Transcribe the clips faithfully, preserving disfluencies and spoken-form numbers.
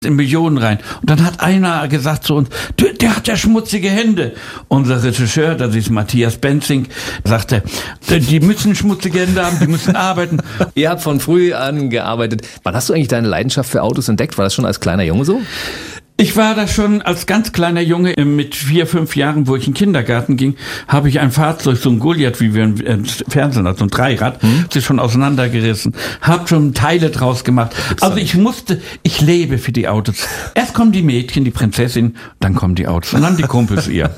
in Millionen rein. Und dann hat einer gesagt zu uns, der, der hat ja schmutzige Hände. Unser Regisseur, das ist Matthias Benzing, sagte, die müssen schmutzige Hände haben, die müssen arbeiten. Ihr habt von früh an gearbeitet. Wann hast du eigentlich deine Leidenschaft für Autos entdeckt? War das schon als kleiner Junge so? Ich war da schon als ganz kleiner Junge, mit vier, fünf Jahren, wo ich in den Kindergarten ging, habe ich ein Fahrzeug, so ein Goliath, wie wir im Fernsehen hatten, so ein Dreirad, hm? sie schon auseinandergerissen, habe schon Teile draus gemacht. Also ich musste, ich lebe für die Autos. Erst kommen die Mädchen, die Prinzessin, dann kommen die Autos und dann die Kumpels ihr.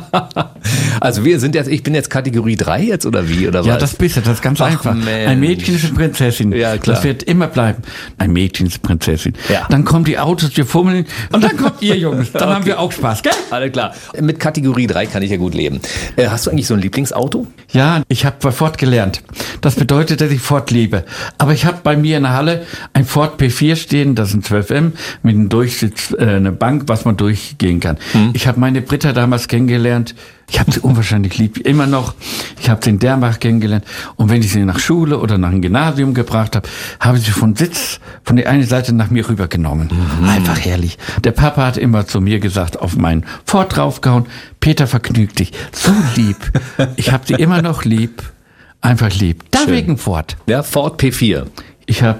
Also wir sind jetzt, ich bin jetzt Kategorie drei jetzt oder wie? Oder was? Ja, das bist du, das ist ganz Ach, einfach. Mensch. Ein Mädchen ist eine Prinzessin. Ja, klar. Das wird immer bleiben. Ein Mädchen ist eine Prinzessin. Ja. Dann kommen die Autos, wir fummeln und dann kommt ihr, Jungs. Dann okay. haben wir auch Spaß, gell? Alles klar. Mit Kategorie drei kann ich ja gut leben. Äh, hast du eigentlich so ein Lieblingsauto? Ja, ich habe bei Ford gelernt. Das bedeutet, dass ich Ford liebe. Aber ich habe bei mir in der Halle ein Ford P vier stehen, das ist ein zwölf M, mit einem Durchsitz, äh, eine Bank, was man durchgehen kann. Hm. Ich habe meine Britta damals kennengelernt. Ich habe sie unwahrscheinlich lieb, immer noch. Ich habe sie in Dermach kennengelernt. Und wenn ich sie nach Schule oder nach dem Gymnasium gebracht habe, habe ich sie von Sitz, von der einen Seite nach mir rübergenommen. Mhm. Einfach herrlich. Der Papa hat immer zu mir gesagt, auf meinen Ford draufgehauen, Peter, vergnüg dich. So lieb. Ich habe sie immer noch lieb. Einfach lieb. Da wegen Ford. Ja, Ford P vier. Ich habe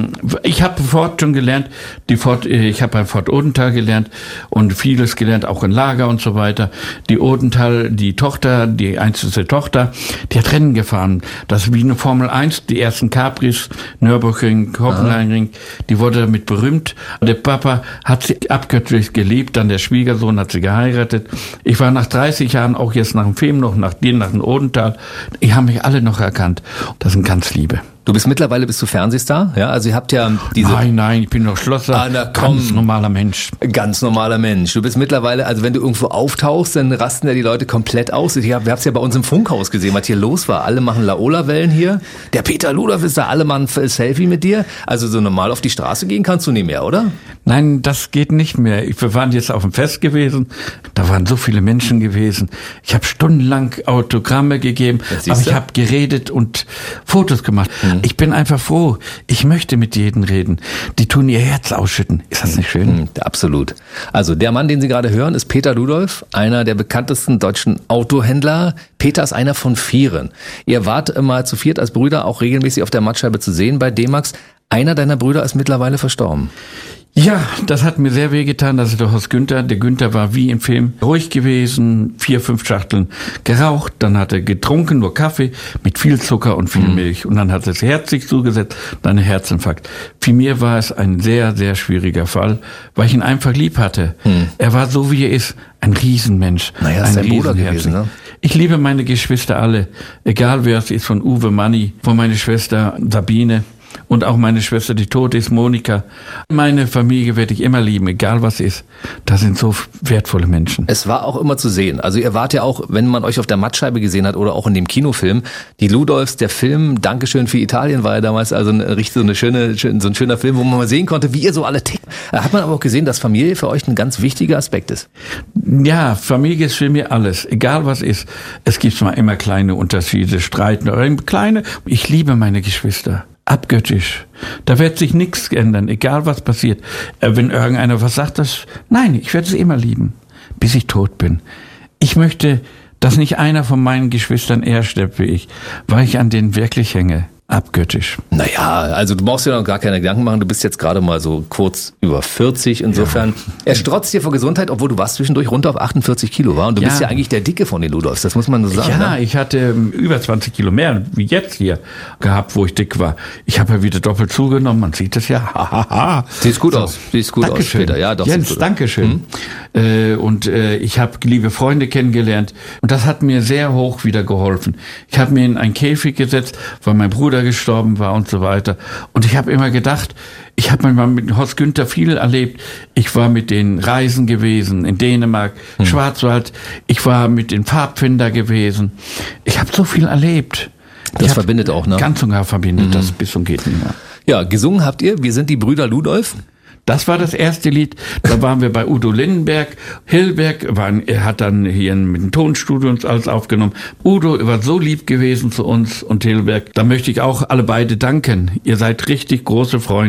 ich hab Ford schon gelernt, die Ford, ich habe bei Ford Odenthal gelernt und vieles gelernt, auch in Lager und so weiter. Die Odenthal, die Tochter, die einzige Tochter, die hat Rennen gefahren. Das ist wie eine Formel eins, die ersten Capris, Nürburgring, Hockenheimring, die wurde damit berühmt. Der Papa hat sie abgöttlich geliebt, dann der Schwiegersohn hat sie geheiratet. Ich war nach dreißig Jahren, auch jetzt nach dem Film noch, nach dir, nach dem Odenthal, ich habe mich alle noch erkannt. Das sind ganz Liebe. Du bist mittlerweile, bist du Fernsehstar? Ja, also ihr habt ja diese... Nein, nein, ich bin noch Schlosser, ah, na, ganz normaler Mensch. Ganz normaler Mensch. Du bist mittlerweile, also wenn du irgendwo auftauchst, dann rasten ja die Leute komplett aus. Ich hab, wir haben es ja bei uns im Funkhaus gesehen, was hier los war. Alle machen Laola-Wellen hier. Der Peter Ludolf ist da, alle machen ein Selfie mit dir. Also so normal auf die Straße gehen kannst du nicht mehr, oder? Nein, das geht nicht mehr. Wir waren jetzt auf dem Fest gewesen, da waren so viele Menschen gewesen. Ich habe stundenlang Autogramme gegeben, aber ich habe geredet und Fotos gemacht. Hm. Ich bin einfach froh. Ich möchte mit jedem reden. Die tun ihr Herz ausschütten. Ist das nicht schön? Hm, absolut. Also der Mann, den Sie gerade hören, ist Peter Ludolf, einer der bekanntesten deutschen Autohändler. Peter ist einer von vieren. Ihr wart immer zu viert als Brüder auch regelmäßig auf der Mattscheibe zu sehen bei D-Max. Einer deiner Brüder ist mittlerweile verstorben. Ja, das hat mir sehr wehgetan, das ist der Horst Günther. Der Günther war wie im Film ruhig gewesen, vier, fünf Schachteln geraucht, dann hat er getrunken, nur Kaffee mit viel Zucker und viel Milch. Und dann hat er das Herz sich zugesetzt, dann ein Herzinfarkt. Für mir war es ein sehr, sehr schwieriger Fall, weil ich ihn einfach lieb hatte. Hm. Er war so, wie er ist, ein Riesenmensch. Naja, ist ein Bruder gewesen, ne? Ich liebe meine Geschwister alle, egal wer es ist, von Uwe Manni, von meiner Schwester Sabine. Und auch meine Schwester, die tot ist, Monika. Meine Familie werde ich immer lieben, egal was ist. Das sind so wertvolle Menschen. Es war auch immer zu sehen. Also ihr wart ja auch, wenn man euch auf der Mattscheibe gesehen hat oder auch in dem Kinofilm, die Ludolfs, der Film Dankeschön für Italien war ja damals also eine, richtig so, eine schöne, so ein schöner Film, wo man mal sehen konnte, wie ihr so alle tickt. Da hat man aber auch gesehen, dass Familie für euch ein ganz wichtiger Aspekt ist. Ja, Familie ist für mich alles. Egal was ist. Es gibt mal immer kleine Unterschiede, Streiten oder kleine. Ich liebe meine Geschwister. Abgöttisch. Da wird sich nichts ändern, egal was passiert. Wenn irgendeiner was sagt, das, nein, ich werde sie immer lieben, bis ich tot bin. Ich möchte, dass nicht einer von meinen Geschwistern eher stirbt wie ich, weil ich an denen wirklich hänge. Abgöttisch. Naja, also du brauchst dir noch gar keine Gedanken machen. Du bist jetzt gerade mal so kurz über vierzig. Insofern, ja. Er strotzt dir vor Gesundheit, obwohl du warst zwischendurch runter auf achtundvierzig Kilo, war. Und du ja. bist ja eigentlich der Dicke von den Ludolfs. Das muss man so sagen. Ja, ne? Ich hatte über zwanzig Kilo mehr, wie jetzt hier, gehabt, wo ich dick war. Ich habe ja wieder doppelt zugenommen. Man sieht es ja. Ha, ha, ha. Siehst gut so. aus. Siehst gut Dankeschön. aus, Peter. Ja, doch. Jens, Dankeschön. Hm? Äh, und äh, ich habe liebe Freunde kennengelernt. Und das hat mir sehr hoch wieder geholfen. Ich habe mir in einen Käfig gesetzt, weil mein Bruder gestorben war und so weiter. Und ich habe immer gedacht, ich habe manchmal mit Horst Günther viel erlebt. Ich war mit den Reisen gewesen in Dänemark, hm. Schwarzwald. Ich war mit den Pfadfinder gewesen. Ich habe so viel erlebt. Das ich verbindet auch, ne? Ganz und gar verbindet mhm. das bis und geht nicht mehr. Ja, gesungen habt ihr, wir sind die Brüder Ludolf. Das war das erste Lied. Da waren wir bei Udo Lindenberg. Hillberg war, er hat dann hier mit dem Tonstudio uns alles aufgenommen. Udo war so lieb gewesen zu uns und Hillberg. Da möchte ich auch alle beide danken. Ihr seid richtig große Freunde.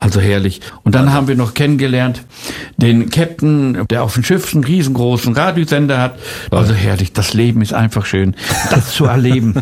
Also herrlich. Und dann haben wir noch kennengelernt den Captain, der auf dem Schiff einen riesengroßen Radiosender hat. Also herrlich, das Leben ist einfach schön, das zu erleben.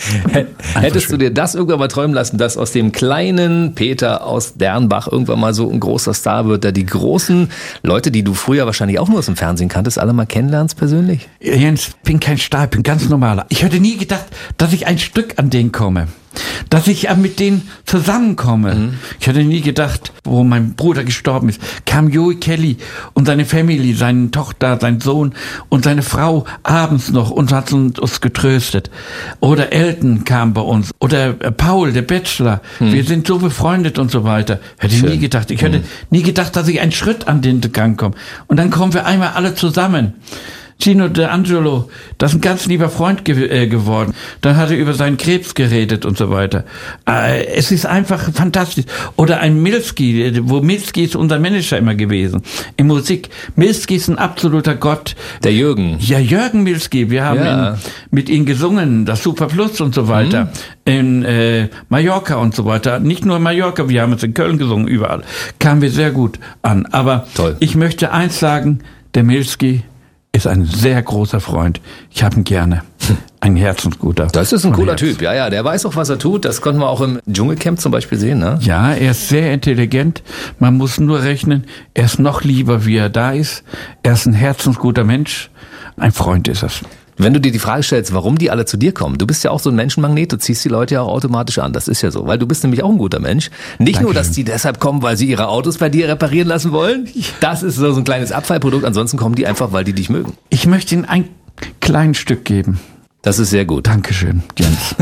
Hättest schön. Du dir das irgendwann mal träumen lassen, dass aus dem kleinen Peter aus Dernbach irgendwann mal so ein großer Star wird, der die großen Leute, die du früher wahrscheinlich auch nur aus dem Fernsehen kanntest, alle mal kennenlernst persönlich? Jens, ich bin kein Star, ich bin ganz normaler. Ich hätte nie gedacht, dass ich ein Stück an den komme. Dass ich mit denen zusammenkomme. Mhm. Ich hätte nie gedacht, wo mein Bruder gestorben ist, kam Joey Kelly und seine Family, seine Tochter, sein Sohn und seine Frau abends noch und hat uns getröstet. Oder Elton kam bei uns. Oder Paul, der Bachelor. Mhm. Wir sind so befreundet und so weiter. Hätte ich nie gedacht. Ich hätte mhm. nie gedacht, dass ich einen Schritt an den Gang komme. Und dann kommen wir einmal alle zusammen. Gino D'Angelo, das ist ein ganz lieber Freund ge- äh, geworden. Dann hat er über seinen Krebs geredet und so weiter. Äh, es ist einfach fantastisch. Oder ein Milski, wo Milski ist unser Manager immer gewesen. In Musik. Milski ist ein absoluter Gott. Der Jürgen. Ja, Jürgen Milski. Wir haben ja. ihn, mit ihm gesungen, das Super Plus und so weiter. Mhm. In äh, Mallorca und so weiter. Nicht nur in Mallorca, wir haben es in Köln gesungen, überall. Kamen wir sehr gut an. Aber Toll. Ich möchte eins sagen, der Milski ist ein sehr großer Freund. Ich habe ihn gerne. Ein Herzensguter. Das ist ein cooler Herz. Typ. Ja, ja, der weiß auch, was er tut. Das konnten wir auch im Dschungelcamp zum Beispiel sehen, ne? Ja, er ist sehr intelligent. Man muss nur rechnen, er ist noch lieber, wie er da ist. Er ist ein herzensguter Mensch. Ein Freund ist es. Wenn du dir die Frage stellst, warum die alle zu dir kommen, du bist ja auch so ein Menschenmagnet, du ziehst die Leute ja auch automatisch an, das ist ja so, weil du bist nämlich auch ein guter Mensch. Nicht Danke. Nur, dass die deshalb kommen, weil sie ihre Autos bei dir reparieren lassen wollen, das ist so ein kleines Abfallprodukt, ansonsten kommen die einfach, weil die dich mögen. Ich möchte ihnen ein kleines Stück geben. Das ist sehr gut. Dankeschön, Jens.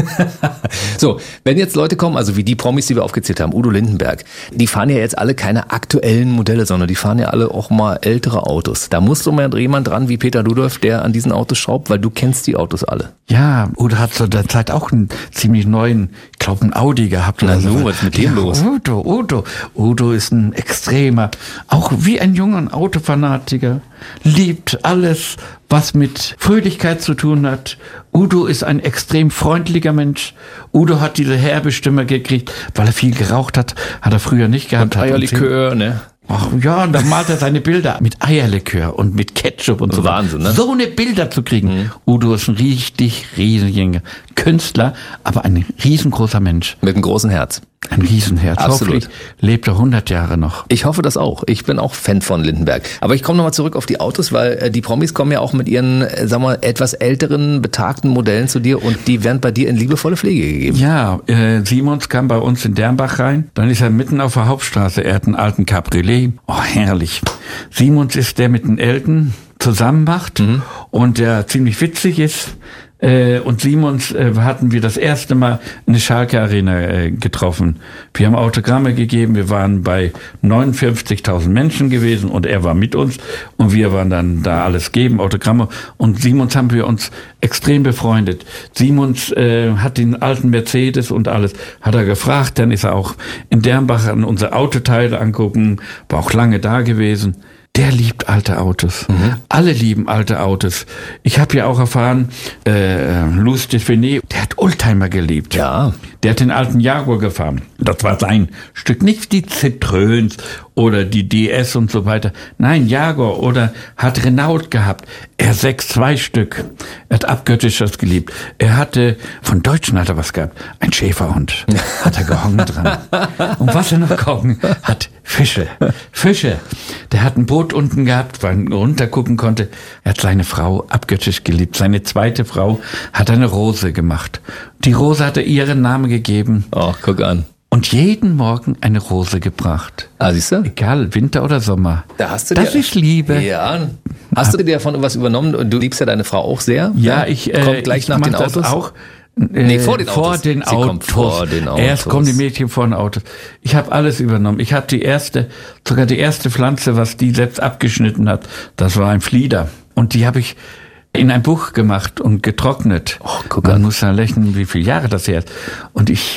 So, wenn jetzt Leute kommen, also wie die Promis, die wir aufgezählt haben, Udo Lindenberg, die fahren ja jetzt alle keine aktuellen Modelle, sondern die fahren ja alle auch mal ältere Autos. Da muss so mal jemand dran wie Peter Ludolf, der an diesen Autos schraubt, weil du kennst die Autos alle. Ja, Udo hat zu der Zeit auch einen ziemlich neuen, ich glaube, einen Audi gehabt. Na so, was ist mit dem ja, los? Udo, Udo. Udo ist ein extremer, auch wie ein junger Autofanatiker, liebt alles, was mit Fröhlichkeit zu tun hat. Udo ist ein extrem freundlicher Mensch. Udo hat diese herbe Stimme gekriegt, weil er viel geraucht hat. Hat er früher nicht gehabt. Und Eierlikör, ne? Ach ja, und dann malt er seine Bilder mit Eierlikör und mit Ketchup und so. Wahnsinn, ne? So eine Bilder zu kriegen. Mhm. Udo ist ein richtig riesiger Künstler, aber ein riesengroßer Mensch. Mit einem großen Herz. Ein Riesenherz. Absolut. Hoffentlich lebt er hundert Jahre noch. Ich hoffe das auch. Ich bin auch Fan von Lindenberg. Aber ich komme nochmal zurück auf die Autos, weil äh, die Promis kommen ja auch mit ihren, äh, sagen wir, etwas älteren, betagten Modellen zu dir und die werden bei dir in liebevolle Pflege gegeben. Ja, äh, Simons kam bei uns in Dernbach rein. Dann ist er mitten auf der Hauptstraße. Er hat einen alten Cabriolet. Oh, herrlich. Simons ist der mit den Eltern zusammen macht mhm. und der ziemlich witzig ist. Äh, und Simons äh, hatten wir das erste Mal in der Schalke Arena äh, getroffen. Wir haben Autogramme gegeben, wir waren bei neunundfünfzigtausend Menschen gewesen und er war mit uns und wir waren dann da alles geben, Autogramme. Und Simons haben wir uns extrem befreundet. Simons äh, hat den alten Mercedes und alles, hat er gefragt, dann ist er auch in Dernbach an unsere Autoteile angucken, war auch lange da gewesen. Der liebt alte Autos. Mhm. Alle lieben alte Autos. Ich habe ja auch erfahren, äh, Louis Define, der hat Oldtimer geliebt. Ja. Der hat den alten Jaguar gefahren. Das war sein Stück. Nicht die Citroëns oder die D S und so weiter. Nein, Jaguar oder hat Renault gehabt. Er sechs, zwei Stück. Er hat abgöttisch das geliebt. Er hatte, von Deutschen hat er was gehabt. Ein Schäferhund. Hat er gehongen dran. Und was er noch gehongen hat, Fische. Fische. Der hat ein Boot unten gehabt, weil er runtergucken konnte. Er hat seine Frau abgöttisch geliebt. Seine zweite Frau hat eine Rose gemacht. Die Rose hat er ihren Namen gegeben. Oh, guck an. Und jeden Morgen eine Rose gebracht. Ah, siehst du? Egal, Winter oder Sommer. Da hast du das dir, ist Liebe. Ja. Hast du dir davon was übernommen? Du liebst ja deine Frau auch sehr. Ja, ich äh, kommt gleich ich nach mach den das Autos auch. Nee, vor den vor Autos. Den Sie Autos. kommt vor den Autos. Erst kommen die Mädchen vor den Autos. Ich habe alles übernommen. Ich habe die erste, sogar die erste Pflanze, was die selbst abgeschnitten hat, das war ein Flieder. Und die habe ich in ein Buch gemacht und getrocknet. Oh, guck Man an. muss ja rechnen, wie viele Jahre das her ist. Und ich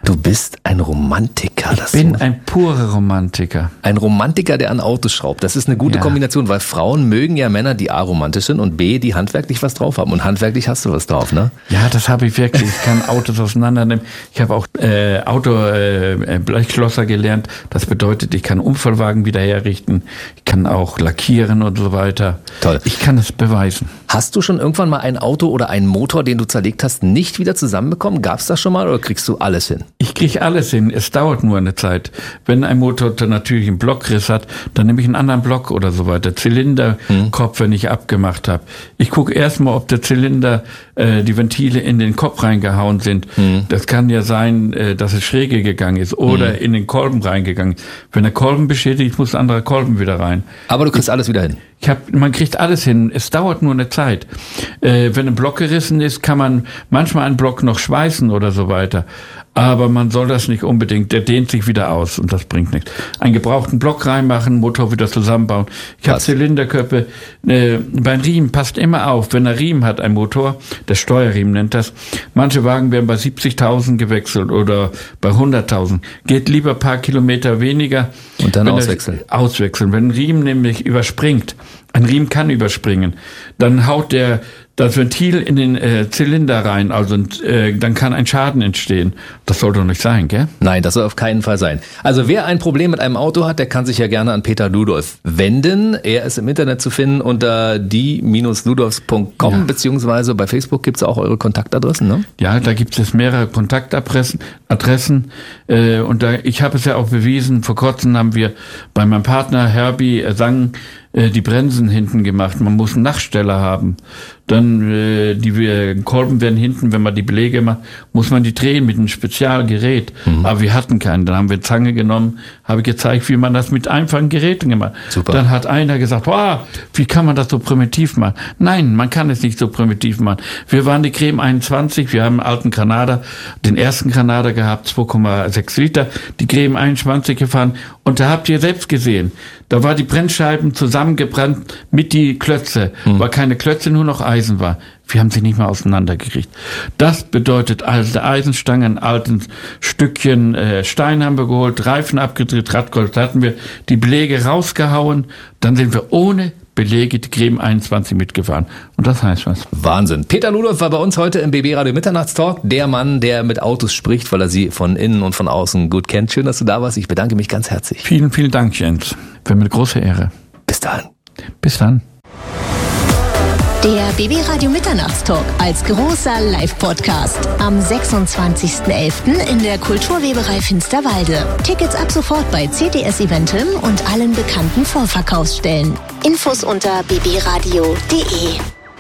Du bist ein Romantiker. Ich bin ein purer Romantiker. Ein Romantiker, der an Autos schraubt. Das ist eine gute ja. Kombination, weil Frauen mögen ja Männer, die A, romantisch sind und B, die handwerklich was drauf haben. Und handwerklich hast du was drauf, ne? Ja, das habe ich wirklich. Ich kann Autos auseinandernehmen. Ich habe auch äh, Auto-Blechschlosser äh, gelernt. Das bedeutet, ich kann Unfallwagen wieder herrichten. Ich kann auch lackieren und so weiter. Toll. Ich kann es beweisen. Hast du schon irgendwann mal ein Auto oder einen Motor, den du zerlegt hast, nicht wieder zusammenbekommen? Gab's das schon mal oder kriegst du alles hin? Ich kriege alles hin. Es dauert nur eine Zeit. Wenn ein Motor natürlich einen Blockriss hat, dann nehme ich einen anderen Block oder so weiter. Zylinderkopf, hm. wenn ich abgemacht habe. Ich gucke erstmal, ob der Zylinder, äh, die Ventile in den Kopf reingehauen sind. Hm. Das kann ja sein, äh, dass es schräge gegangen ist oder hm. in den Kolben reingegangen ist. Wenn der Kolben beschädigt ist, muss ein anderer Kolben wieder rein. Aber du kriegst ich, alles wieder hin. Ich hab, man kriegt alles hin. Es dauert nur eine Zeit. Äh, wenn ein Block gerissen ist, kann man manchmal einen Block noch schweißen oder so weiter. Aber man soll das nicht unbedingt. Der dehnt sich wieder aus und das bringt nichts. Einen gebrauchten Block reinmachen, Motor wieder zusammenbauen. Ich habe Zylinderköpfe. Äh, beim Riemen passt immer auf, wenn er Riemen hat, ein Motor, der Steuerriemen nennt das. Manche Wagen werden bei siebzigtausend gewechselt oder bei hunderttausend. Geht lieber ein paar Kilometer weniger. Und dann auswechseln. Auswechseln. Wenn ein Riemen nämlich überspringt, ein Riemen kann überspringen, dann haut der das Ventil in den äh, Zylinder rein, also äh, dann kann ein Schaden entstehen. Das soll doch nicht sein, gell? Nein, das soll auf keinen Fall sein. Also wer ein Problem mit einem Auto hat, der kann sich ja gerne an Peter Ludolf wenden. Er ist im Internet zu finden unter die Bindestrich ludolfs Punkt com, ja. beziehungsweise bei Facebook gibt es auch eure Kontaktadressen, ne? Ja, da gibt es mehrere Kontaktadressen. Adressen, äh, und da, ich habe es ja auch bewiesen, vor kurzem haben wir bei meinem Partner Herbie äh, Sang äh, die Bremsen hinten gemacht. Man muss einen Nachsteller haben. Dann äh, die äh, Kolben werden hinten, wenn man die Belege macht, muss man die drehen mit einem Spezialgerät. Mhm. Aber wir hatten keinen. Dann haben wir Zange genommen, habe gezeigt, wie man das mit einfachen Geräten gemacht. Super. Dann hat einer gesagt, wow, wie kann man das so primitiv machen? Nein, man kann es nicht so primitiv machen. Wir waren die Creme einundzwanzig, wir haben einen alten Granada, den ersten Granada gehabt, zwei Komma sechs Liter, die Creme einundzwanzig gefahren und da habt ihr selbst gesehen, da war die Bremsscheiben zusammengebrannt mit die Klötze, mhm. weil keine Klötze, nur noch Eisen war. Wir haben sie nicht mal auseinandergekriegt. Das bedeutet alte Eisenstangen, alten Stückchen äh, Stein haben wir geholt, Reifen abgedreht, Radgold hatten wir, die Belege rausgehauen, dann sind wir ohne Belege die Creme einundzwanzig mitgefahren. Und das heißt was. Wahnsinn. Peter Ludolf war bei uns heute im B B Radio Mitternachtstalk. Der Mann, der mit Autos spricht, weil er sie von innen und von außen gut kennt. Schön, dass du da warst. Ich bedanke mich ganz herzlich. Vielen, vielen Dank, Jens. Für mich eine große Ehre. Bis dann. Bis dann. Der B B Radio Mitternachtstalk als großer Live-Podcast am sechsundzwanzigsten elften in der Kulturweberei Finsterwalde. Tickets ab sofort bei C T S Eventim und allen bekannten Vorverkaufsstellen. Infos unter b b radio punkt d e.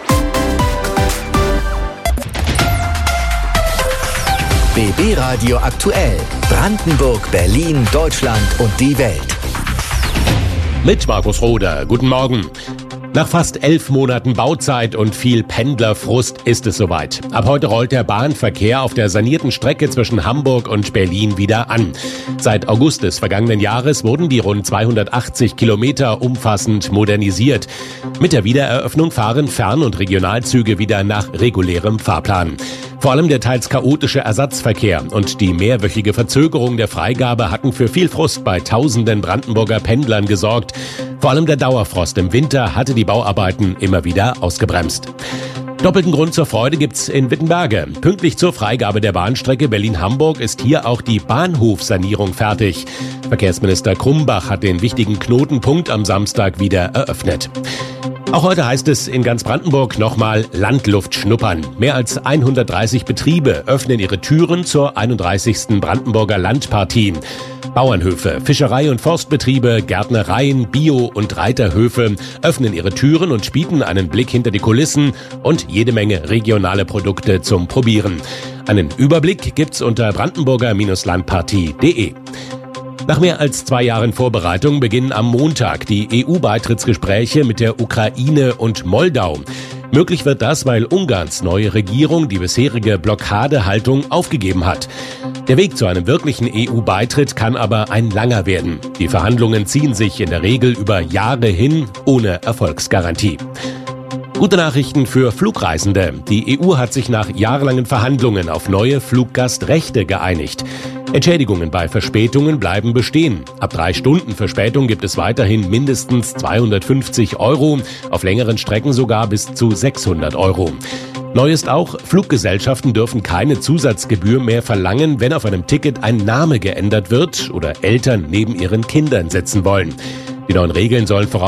B B Radio aktuell. Brandenburg, Berlin, Deutschland und die Welt. Mit Markus Roder. Guten Morgen. Nach fast elf Monaten Bauzeit und viel Pendlerfrust ist es soweit. Ab heute rollt der Bahnverkehr auf der sanierten Strecke zwischen Hamburg und Berlin wieder an. Seit August des vergangenen Jahres wurden die rund zweihundertachtzig Kilometer umfassend modernisiert. Mit der Wiedereröffnung fahren Fern- und Regionalzüge wieder nach regulärem Fahrplan. Vor allem der teils chaotische Ersatzverkehr und die mehrwöchige Verzögerung der Freigabe hatten für viel Frust bei tausenden Brandenburger Pendlern gesorgt. Vor allem der Dauerfrost im Winter hatte die Bauarbeiten immer wieder ausgebremst. Doppelten Grund zur Freude gibt's in Wittenberge. Pünktlich zur Freigabe der Bahnstrecke Berlin-Hamburg ist hier auch die Bahnhofsanierung fertig. Verkehrsminister Krumbach hat den wichtigen Knotenpunkt am Samstag wieder eröffnet. Auch heute heißt es in ganz Brandenburg nochmal Landluft schnuppern. Mehr als hundertdreißig Betriebe öffnen ihre Türen zur einunddreißigsten Brandenburger Landpartie. Bauernhöfe, Fischerei- und Forstbetriebe, Gärtnereien, Bio- und Reiterhöfe öffnen ihre Türen und bieten einen Blick hinter die Kulissen und jede Menge regionale Produkte zum Probieren. Einen Überblick gibt's unter brandenburger Landpartie punkt de. Nach mehr als zwei Jahren Vorbereitung beginnen am Montag die E U-Beitrittsgespräche mit der Ukraine und Moldau. Möglich wird das, weil Ungarns neue Regierung die bisherige Blockadehaltung aufgegeben hat. Der Weg zu einem wirklichen E U-Beitritt kann aber ein langer werden. Die Verhandlungen ziehen sich in der Regel über Jahre hin, ohne Erfolgsgarantie. Gute Nachrichten für Flugreisende. Die E U hat sich nach jahrelangen Verhandlungen auf neue Fluggastrechte geeinigt. Entschädigungen bei Verspätungen bleiben bestehen. Ab drei Stunden Verspätung gibt es weiterhin mindestens zweihundertfünfzig Euro, auf längeren Strecken sogar bis zu sechshundert Euro. Neu ist auch, Fluggesellschaften dürfen keine Zusatzgebühr mehr verlangen, wenn auf einem Ticket ein Name geändert wird oder Eltern neben ihren Kindern sitzen wollen. Die neuen Regeln sollen voraus